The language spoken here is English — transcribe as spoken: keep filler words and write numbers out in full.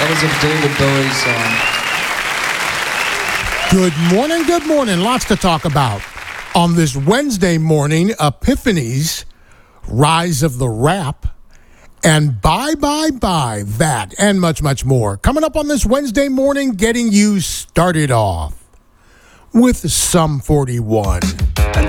That was a David Bowie song. Good morning, good morning. Lots to talk about on this Wednesday morning. Epiphanies, Rise of the Rap, and Bye Bye Bye, that, and much, much more. Coming up on this Wednesday morning, getting you started off with Sum forty-one.